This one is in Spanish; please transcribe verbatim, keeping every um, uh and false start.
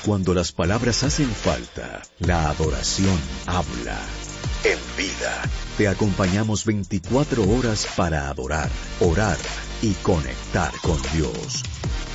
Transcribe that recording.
Cuando las palabras hacen falta, la adoración habla. En Vida, te acompañamos veinticuatro horas para adorar, orar y conectar con Dios.